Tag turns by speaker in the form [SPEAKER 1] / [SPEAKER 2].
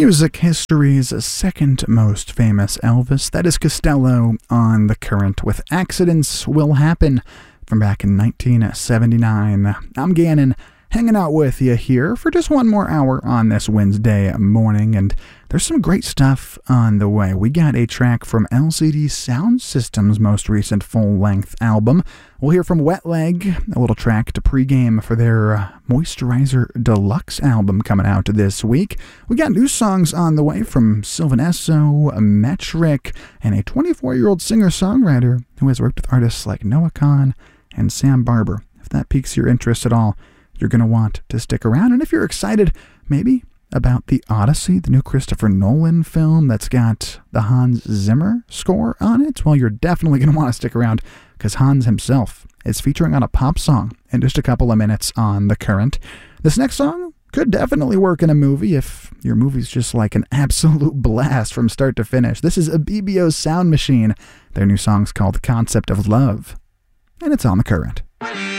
[SPEAKER 1] music history's second most famous Elvis, that is Costello on The Current with Accidents Will Happen from back in 1979. I'm Gannon, hanging out with you here for just one more hour on this Wednesday morning, and there's some great stuff on the way. We got a track from LCD Sound System's most recent full-length album. We'll hear from Wet Leg, a little track to pregame for their Moisturizer Deluxe album coming out this week. We got new songs on the way from Sylvan Esso, Metric, and a 24-year-old singer-songwriter who has worked with artists like Noah Kahan and Sam Barber. If that piques your interest at all, you're going to want to stick around. And if you're excited, maybe about The Odyssey, the new Christopher Nolan film that's got the Hans Zimmer score on it, well, you're definitely going to want to stick around because Hans himself is featuring on a pop song in just a couple of minutes on The Current. This next song could definitely work in a movie if your movie's just like an absolute blast from start to finish. This is Abibio's Sound Machine. Their new song's called Concept of Love, and it's on The Current.